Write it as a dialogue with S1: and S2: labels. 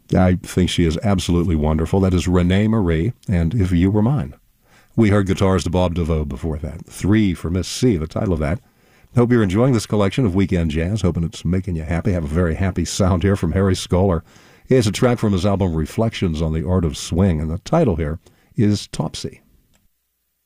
S1: I think she is absolutely wonderful. That is Renee Marie, and If You Were Mine. We heard guitars to Bob DeVoe before that. 3 for Miss C, the title of that. Hope you're enjoying this collection of weekend jazz. Hoping it's making you happy. Have a very happy sound here from Harry Scolar. He has a track from his album Reflections on the Art of Swing, and the title here is Topsy.